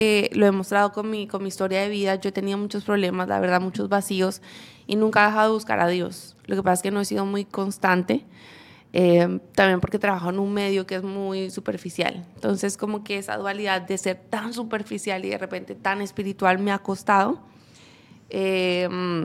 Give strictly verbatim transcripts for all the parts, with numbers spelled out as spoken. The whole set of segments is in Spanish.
Eh, lo he mostrado con mi, con mi historia de vida. Yo tenía muchos problemas, la verdad, muchos vacíos, y nunca he dejado de buscar a Dios. Lo que pasa es que no he sido muy constante, eh, también porque trabajo en un medio que es muy superficial. Entonces, como que esa dualidad de ser tan superficial y de repente tan espiritual me ha costado. Eh,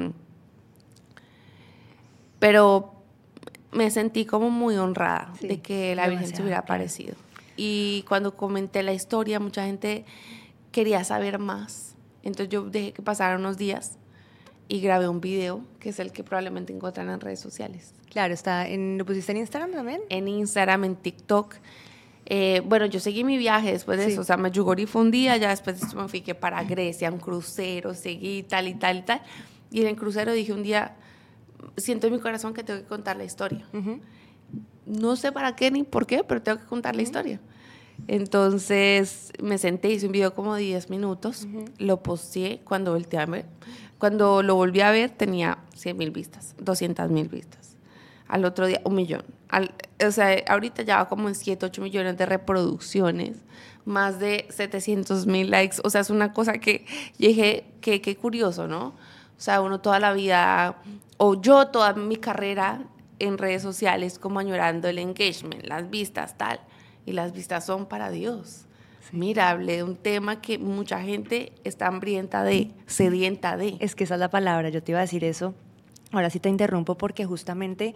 pero me sentí como muy honrada Sí, de que la Virgen se demasiado, hubiera claro. aparecido. Y cuando comenté la historia, mucha gente quería saber más. Entonces yo dejé que pasaran unos días y grabé un video, que es el que probablemente encuentran en redes sociales. Claro, está en, ¿lo pusiste en Instagram también? En Instagram, en TikTok. Eh, bueno, yo seguí mi viaje después de Sí. eso. O sea, Medjugorje fue un día, ya después de eso me fui que para Grecia, un crucero, seguí tal y tal y tal. Y en el crucero dije un día, siento en mi corazón que tengo que contar la historia. Uh-huh. No sé para qué ni por qué, pero tengo que contar uh-huh. la historia. Entonces me senté, hice un video como de diez minutos, uh-huh. lo posteé. Cuando volteé a ver, cuando lo volví a ver tenía cien mil vistas, doscientas mil vistas. Al otro día un millón. Al, o sea, ahorita ya va como en siete, ocho millones de reproducciones, más de setecientos mil likes. O sea, es una cosa que yo dije, qué que curioso, ¿no? O sea, uno toda la vida, o yo toda mi carrera en redes sociales, como añorando el engagement, las vistas, tal. Y las vistas son para Dios. Sí. Mira, hablé de un tema que mucha gente está hambrienta de, sedienta de. Es que esa es la palabra, yo te iba a decir eso. Ahora sí te interrumpo porque justamente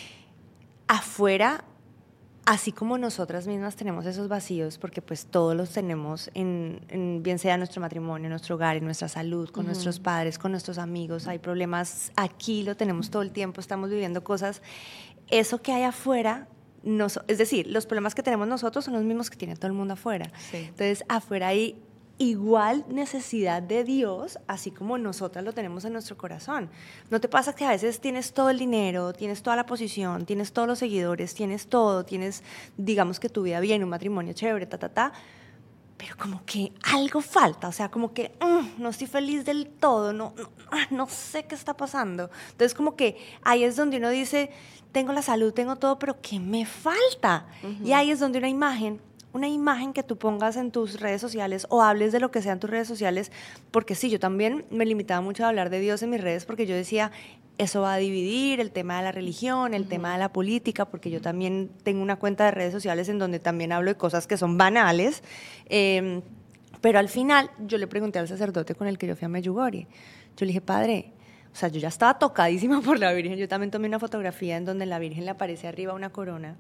afuera, así como nosotras mismas tenemos esos vacíos, porque pues todos los tenemos, en, en bien sea en nuestro matrimonio, en nuestro hogar, en nuestra salud, con uh-huh. nuestros padres, con nuestros amigos, hay problemas aquí, lo tenemos todo el tiempo, estamos viviendo cosas. Eso que hay afuera, nos, es decir, los problemas que tenemos nosotros son los mismos que tiene todo el mundo afuera. Sí. Entonces, afuera hay igual necesidad de Dios, así como nosotras lo tenemos en nuestro corazón. ¿No te pasa que a veces tienes todo el dinero, tienes toda la posición, tienes todos los seguidores, tienes todo, tienes, digamos que tu vida bien, un matrimonio chévere, ta, ta, ta, pero como que algo falta, o sea, como que mm, no estoy feliz del todo, no, no, no sé qué está pasando? Entonces, como que ahí es donde uno dice, tengo la salud, tengo todo, pero ¿qué me falta? Uh-huh. Y ahí es donde una imagen, una imagen que tú pongas en tus redes sociales o hables de lo que sea en tus redes sociales, porque sí, yo también me limitaba mucho a hablar de Dios en mis redes porque yo decía, eso va a dividir el tema de la religión, el uh-huh. tema de la política, porque yo también tengo una cuenta de redes sociales en donde también hablo de cosas que son banales, eh, pero al final yo le pregunté al sacerdote con el que yo fui a Medjugorje, yo le dije, padre, o sea, yo ya estaba tocadísima por la Virgen, yo también tomé una fotografía en donde la Virgen le aparece arriba una corona,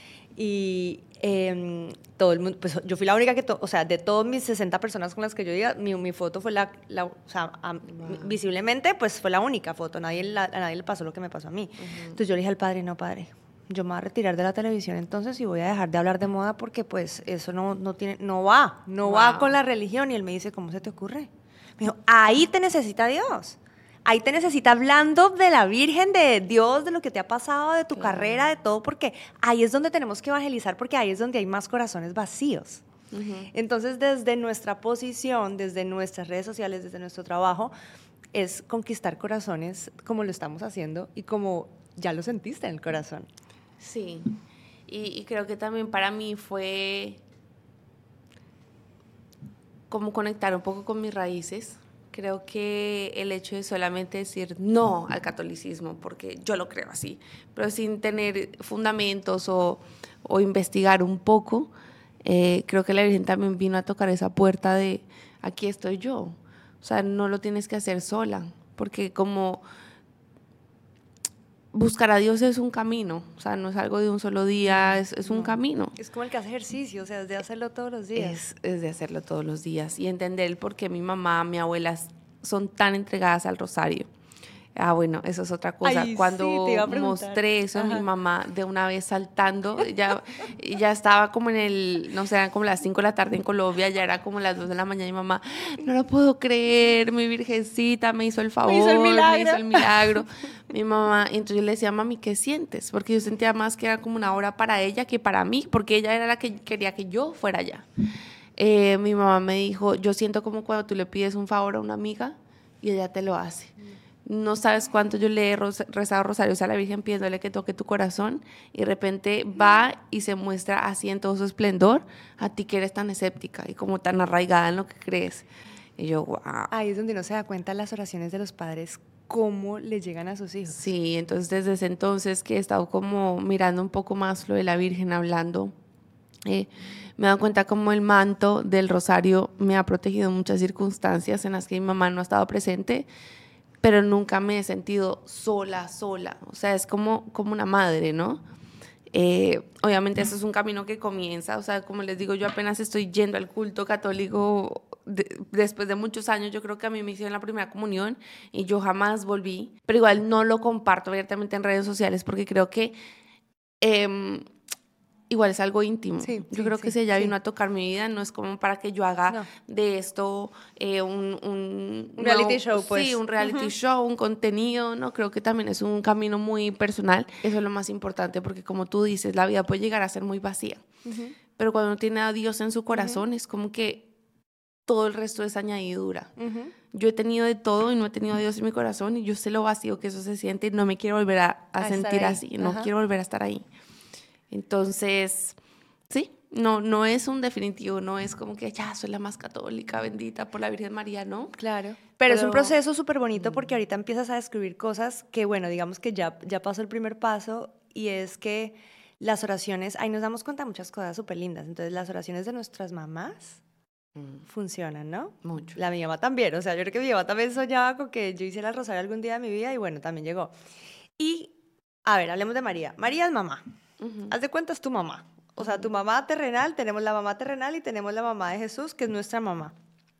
y eh, todo el mundo, pues yo fui la única que, to, o sea, de todas mis sesenta personas con las que yo iba, mi, mi foto fue la, la o sea, a, wow. visiblemente, pues fue la única foto, nadie, la, a nadie le pasó lo que me pasó a mí. Uh-huh. Entonces yo le dije al padre, no padre, yo me voy a retirar de la televisión entonces y voy a dejar de hablar de moda porque pues eso no, no, tiene, no va, no wow. va con la religión. Y él me dice, ¿cómo se te ocurre? Me dijo, ahí te necesita Dios. Ahí te necesita hablando de la Virgen, de Dios, de lo que te ha pasado, de tu claro. carrera, de todo, porque ahí es donde tenemos que evangelizar, porque ahí es donde hay más corazones vacíos. Uh-huh. Entonces, desde nuestra posición, desde nuestras redes sociales, desde nuestro trabajo, es conquistar corazones como lo estamos haciendo y como ya lo sentiste en el corazón. Sí, y, y creo que también para mí fue como conectar un poco con mis raíces. Creo que el hecho de solamente decir no al catolicismo, porque yo lo creo así, pero sin tener fundamentos o, o investigar un poco, eh, creo que la Virgen también vino a tocar esa puerta de aquí estoy yo. O sea, no lo tienes que hacer sola, porque como buscar a Dios es un camino, o sea, no es algo de un solo día, es, es un no. camino. Es como el que hace ejercicio, o sea, es de hacerlo todos los días. Es, es de hacerlo todos los días y entender por qué mi mamá, mi abuela son tan entregadas al rosario. Ah, bueno, eso es otra cosa. Ay, Cuando sí, mostré eso, Ajá. mi mamá de una vez saltando, ya, ya estaba como en el, no sé, eran como las cinco de la tarde en Colombia, ya era como las dos de la mañana, y mi mamá, no lo puedo creer, mi virgencita me hizo el favor, me hizo el milagro. Me hizo el milagro. Mi mamá, y entonces yo le decía, mami, ¿qué sientes? Porque yo sentía más que era como una hora para ella que para mí, porque ella era la que quería que yo fuera allá. Eh, mi mamá me dijo, yo siento como cuando tú le pides un favor a una amiga y ella te lo hace. no sabes cuánto yo le he rezado rosarios a la Virgen pidiéndole que toque tu corazón y de repente va y se muestra así en todo su esplendor a ti que eres tan escéptica y como tan arraigada en lo que crees. Y yo, wow. Ahí es donde uno se da cuenta las oraciones de los padres, cómo le llegan a sus hijos. Sí, entonces desde ese entonces que he estado como mirando un poco más lo de la Virgen, hablando, eh, me he dado cuenta como el manto del rosario me ha protegido en muchas circunstancias en las que mi mamá no ha estado presente, pero nunca me he sentido sola, sola. O sea, es como, como una madre, ¿no? Eh, obviamente eso es un camino que comienza, o sea, como les digo, yo apenas estoy yendo al culto católico de, después de muchos años. Yo creo que a mí me hicieron la primera comunión y yo jamás volví, pero igual no lo comparto abiertamente en redes sociales porque creo que eh, igual es algo íntimo. Sí, yo sí, creo sí, que si ella sí. vino a tocar mi vida, no es como para que yo haga No. de esto eh, un, un, Un reality no, show, pues. Sí, un reality uh-huh. show, un contenido, ¿no? Creo que también es un camino muy personal. Eso es lo más importante porque, como tú dices, la vida puede llegar a ser muy vacía. Uh-huh. Pero cuando uno tiene a Dios en su corazón, uh-huh. es como que todo el resto es añadidura. Uh-huh. Yo he tenido de todo y no he tenido a Dios en mi corazón y yo sé lo vacío que eso se siente y no me quiero volver a, a, a sentir así, no uh-huh. quiero volver a estar ahí. Entonces, sí, no, no es un definitivo, no es como que ya soy la más católica, bendita por la Virgen María, ¿no? Claro. Pero, Pero es un proceso súper bonito porque ahorita empiezas a descubrir cosas que, bueno, digamos que ya, ya pasó el primer paso y es que las oraciones, ahí nos damos cuenta de muchas cosas súper lindas. Entonces, las oraciones de nuestras mamás mm. funcionan, ¿no? Mucho. La mi mamá también, o sea, yo creo que mi mamá también soñaba con que yo hiciera el rosario algún día de mi vida y bueno, también llegó. Y, a ver, hablemos de María. María es mamá. Uh-huh. Haz de cuenta, es tu mamá. O sea, tu mamá terrenal, tenemos la mamá terrenal y tenemos la mamá de Jesús, que es nuestra mamá.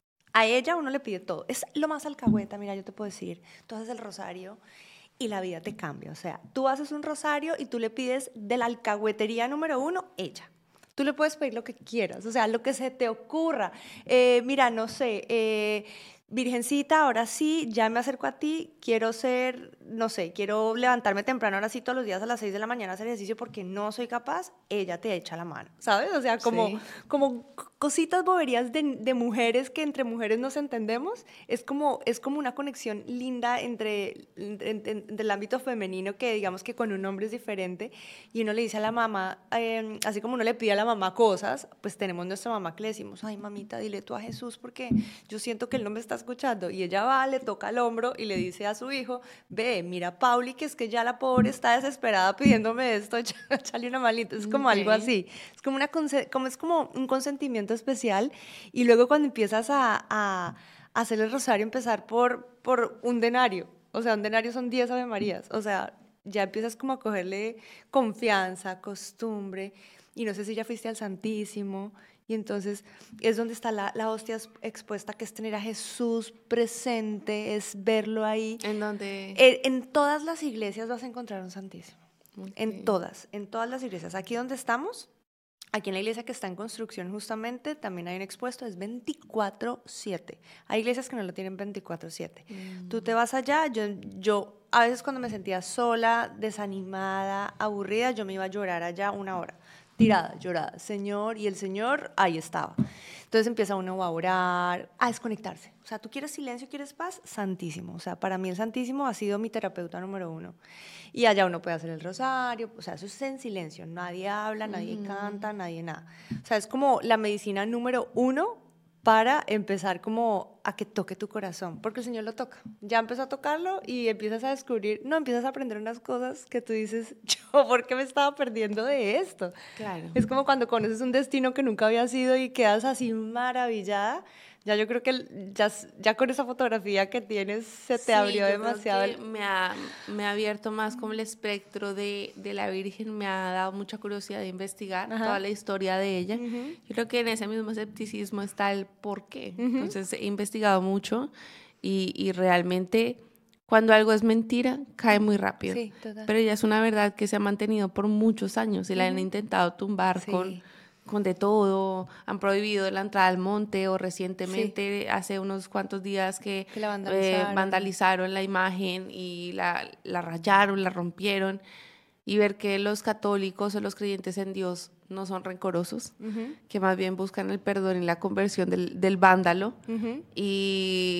A ella uno le pide todo. Es lo más alcahueta, mira, yo te puedo decir. Tú haces el rosario y la vida te cambia. O sea, tú haces un rosario y tú le pides de la alcahuetería número uno, ella. Tú le puedes pedir lo que quieras, o sea, lo que se te ocurra. Eh, mira, no sé, eh, Virgencita, ahora sí, ya me acerco a ti, quiero ser, no sé, quiero levantarme temprano, ahora sí, todos los días a las seis de la mañana a hacer ejercicio porque no soy capaz, ella te echa la mano, ¿sabes? O sea, como, sí. como cositas boberías de, de mujeres que entre mujeres nos entendemos, es como, es como una conexión linda entre, entre, entre, entre el ámbito femenino que digamos que con un hombre es diferente y uno le dice a la mamá, eh, así como uno le pide a la mamá cosas, pues tenemos nuestra mamá que le decimos, ay mamita, dile tú a Jesús porque yo siento que él no me está escuchando, y ella va, le toca el hombro y le dice a su hijo, ve, mira Pauli, que es que ya la pobre está desesperada pidiéndome esto, échale una malita, es como okay. algo así, es como, una, como, es como un consentimiento especial, y luego cuando empiezas a, a, a hacer el rosario, empezar por, por un denario, o sea, un denario son diez Ave Marías, o sea, ya empiezas como a cogerle confianza, costumbre, y no sé si ya fuiste al Santísimo. Y entonces es donde está la, la hostia expuesta, que es tener a Jesús presente, es verlo ahí. ¿En dónde? En, en todas las iglesias vas a encontrar un Santísimo. Okay. En todas, en todas las iglesias. Aquí donde estamos, aquí en la iglesia que está en construcción justamente, también hay un expuesto, es veinticuatro siete. Hay iglesias que no lo tienen veinticuatro siete. Mm. Tú te vas allá, yo, yo a veces cuando me sentía sola, desanimada, aburrida, yo me iba a llorar allá una hora. Tirada, llorada, Señor, y el Señor ahí estaba. Entonces empieza uno a orar, a desconectarse. O sea, tú quieres silencio, quieres paz, Santísimo. O sea, para mí el Santísimo ha sido mi terapeuta número uno. Y allá uno puede hacer el rosario, o sea, eso es en silencio. Nadie habla, nadie mm. canta, nadie nada. O sea, es como la medicina número uno para empezar como a que toque tu corazón, porque el Señor lo toca. Ya empezó a tocarlo y empiezas a descubrir, no, empiezas a aprender unas cosas que tú dices, yo, ¿por qué me estaba perdiendo de esto? Claro. Es como cuando conoces un destino que nunca habías ido y quedas así maravillada. Ya yo creo que ya, ya con esa fotografía que tienes se te sí, abrió yo demasiado. Creo que me, ha, me ha abierto más como el espectro de, de la Virgen, me ha dado mucha curiosidad de investigar Ajá. toda la historia de ella. Uh-huh. Yo creo que en ese mismo escepticismo está el por qué. Uh-huh. Entonces he investigado mucho y, y realmente cuando algo es mentira cae muy rápido. Sí, total. Pero ella es una verdad que se ha mantenido por muchos años y uh-huh. la han intentado tumbar sí. con... con de todo, han prohibido la entrada al monte o recientemente, sí. hace unos cuantos días que, que la vandalizaron. Eh, vandalizaron la imagen y la, la rayaron, la rompieron, y ver que los católicos o los creyentes en Dios no son rencorosos, uh-huh. que más bien buscan el perdón y la conversión del, del vándalo, uh-huh. y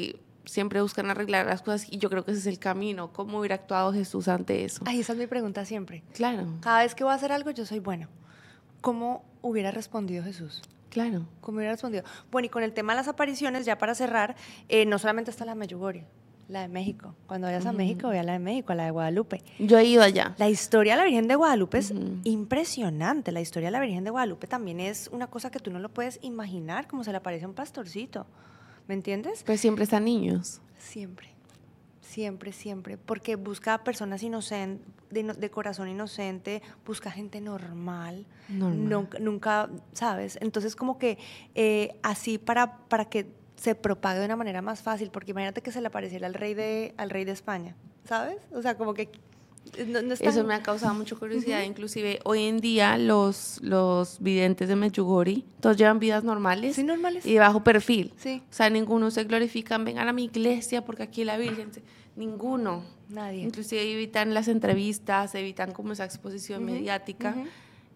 siempre buscan arreglar las cosas y yo creo que ese es el camino. ¿Cómo hubiera actuado Jesús ante eso? Ay, esa es mi pregunta siempre. Claro. Cada vez que voy a hacer algo, yo soy bueno. ¿Cómo hubiera respondido Jesús? Claro. ¿Cómo hubiera respondido? Bueno, y con el tema de las apariciones, ya para cerrar, eh, no solamente está la Medjugorje, la de México. Cuando vayas a México, ve a la de México, a la de Guadalupe. Yo he ido allá. La historia de la Virgen de Guadalupe es Uh-huh. impresionante. La historia de la Virgen de Guadalupe también es una cosa que tú no lo puedes imaginar, como se le aparece a un pastorcito. ¿Me entiendes? Pues siempre están niños. Siempre, siempre, siempre. Porque busca personas inocentes, de, de corazón inocente, busca gente normal. Normal. Nunca, nunca, ¿sabes? Entonces como que eh, así para, para que se propague de una manera más fácil, porque imagínate que se le apareciera al rey de, al rey de España, ¿sabes? O sea, como que no, no es tan... Eso me ha causado mucha curiosidad. Uh-huh. Inclusive hoy en día los, los videntes de Medjugorje, todos llevan vidas normales, sí, normales y de bajo perfil. Sí. O sea, ninguno se glorifican, vengan a mi iglesia porque aquí la Virgen... Se... Ninguno. Nadie. Inclusive evitan las entrevistas, evitan como esa exposición uh-huh. mediática. Uh-huh.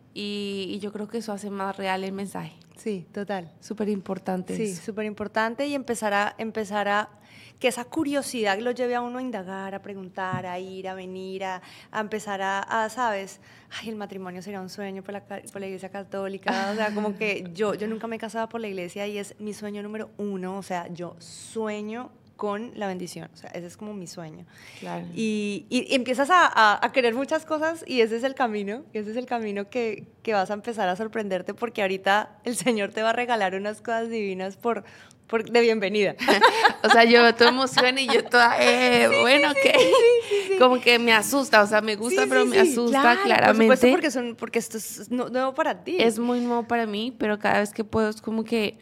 Y, y yo creo que eso hace más real el mensaje. Sí, total. Súper importante. Sí, súper importante y empezar a, empezar a, que esa curiosidad lo lleve a uno a indagar, a preguntar, a ir, a venir, a, a empezar a, a, ¿sabes? Ay, el matrimonio sería un sueño por la, por la iglesia católica, o sea, como que yo, yo nunca me he casado por la iglesia y es mi sueño número uno, o sea, yo sueño con la bendición, o sea, ese es como mi sueño. Claro. Y, y, y empiezas a, a, a querer muchas cosas y ese es el camino, y ese es el camino que, que vas a empezar a sorprenderte porque ahorita el Señor te va a regalar unas cosas divinas por, por de bienvenida. O sea, yo toda emoción y yo toda, eh, sí, bueno, sí, ¿qué? Sí, sí, sí, sí. Como que me asusta, o sea, me gusta, sí, pero sí, me sí. asusta Claro, claramente. Por supuesto, porque, son, porque esto es nuevo para ti. Es muy nuevo para mí, pero cada vez que puedo es como que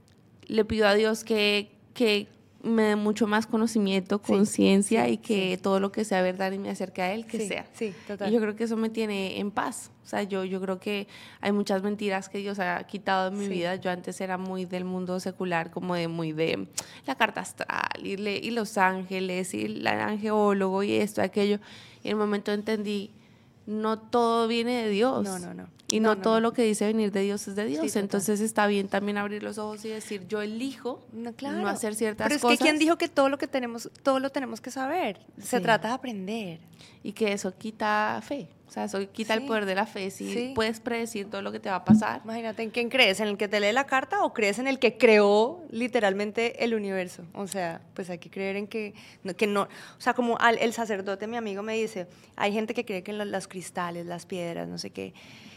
le pido a Dios que... que me dé mucho más conocimiento, sí, conciencia sí, y que sí. todo lo que sea verdad y me acerque a Él, que sí, sea. Sí, total. Y yo creo que eso me tiene en paz. O sea, yo, yo creo que hay muchas mentiras que Dios ha quitado de mi sí. vida. Yo antes era muy del mundo secular, como de muy de la carta astral y, le, y los ángeles y el angeólogo y esto, aquello. Y en el momento entendí, no todo viene de Dios. No, no, no. Y no, no, no todo no. lo que dice venir de Dios es de Dios. Sí, entonces está bien también abrir los ojos y decir, yo elijo no, claro. no hacer ciertas Pero es cosas. que ¿quién dijo que todo lo que tenemos, todo lo tenemos que saber? Se sí. trata de aprender. Y que eso quita fe. O sea, eso quita sí. el poder de la fe. Si sí. puedes predecir todo lo que te va a pasar. Imagínate, ¿en quién crees? ¿En el que te lee la carta o crees en el que creó literalmente el universo? O sea, pues hay que creer en que, que no... O sea, como al, el sacerdote, mi amigo, me dice, hay gente que cree que en los, los cristales, las piedras, no sé qué...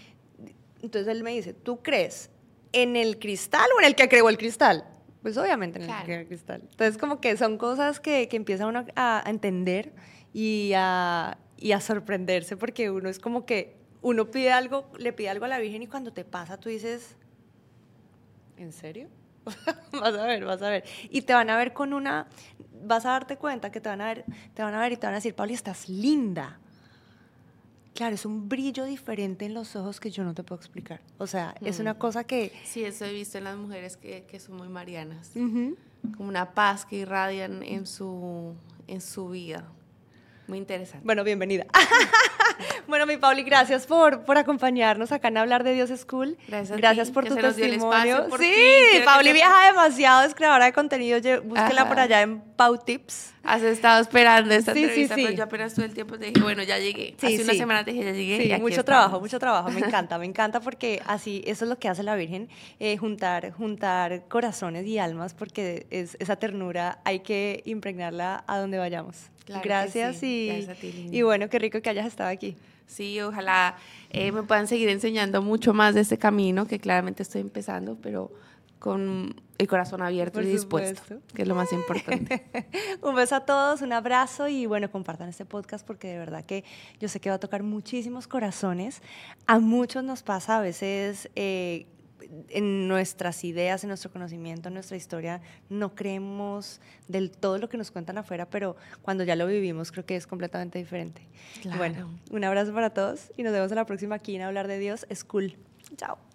Entonces él me dice, ¿tú crees en el cristal o en el que creó el cristal? Pues obviamente en el claro. que creó el cristal. Entonces como que son cosas que, que empieza uno a, a entender y a, y a sorprenderse porque uno es como que uno pide algo, le pide algo a la Virgen y cuando te pasa tú dices, ¿en serio? Vas a ver, vas a ver. Y te van a ver con una, vas a darte cuenta que te van a ver, te van a ver y te van a decir, Pauli, estás linda. Claro, es un brillo diferente en los ojos que yo no te puedo explicar. O sea, mm. es una cosa que... Sí, eso he visto en las mujeres que, que son muy marianas. Uh-huh. Como una paz que irradian en su, en su vida. Muy interesante. Bueno, bienvenida. Bueno, mi Pauli, gracias por, por acompañarnos acá en Hablar de Dios School. Gracias, gracias ti, por tu testimonio. Por sí, ti. Pauli viaja demasiado, es creadora de contenido. Búsquela Ajá. por allá en Pau Tips. Has estado esperando esta sí, entrevista, sí, sí. pero yo apenas todo el tiempo te dije, bueno, ya llegué. Sí, Hace sí. una semana te dije, ya llegué. Sí, y aquí mucho estamos. trabajo, mucho trabajo. Me encanta, me encanta porque así, eso es lo que hace la Virgen, eh, juntar, juntar corazones y almas, porque es, esa ternura hay que impregnarla a donde vayamos. Claro gracias sí. y, gracias a ti, Lini. y bueno, qué rico que hayas estado aquí. Sí, ojalá eh, me puedan seguir enseñando mucho más de este camino, que claramente estoy empezando, pero con el corazón abierto Por y dispuesto, supuesto. que es lo más importante. Un beso a todos, un abrazo y bueno, compartan este podcast porque de verdad que yo sé que va a tocar muchísimos corazones. A muchos nos pasa a veces... Eh, en nuestras ideas, en nuestro conocimiento, en nuestra historia, no creemos del todo lo que nos cuentan afuera, pero cuando ya lo vivimos creo que es completamente diferente. Claro. Bueno, un abrazo para todos y nos vemos en la próxima aquí en Hablar de Dios School. Chao.